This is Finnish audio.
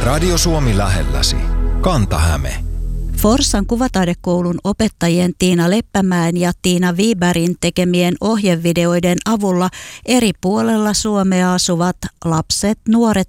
Radio Suomi lähelläsi. Kanta-Häme. Forssan kuvataidekoulun opettajien Tiina Leppämäen ja Tiina Wibergin tekemien ohjevideoiden avulla eri puolella Suomea asuvat lapset, nuoret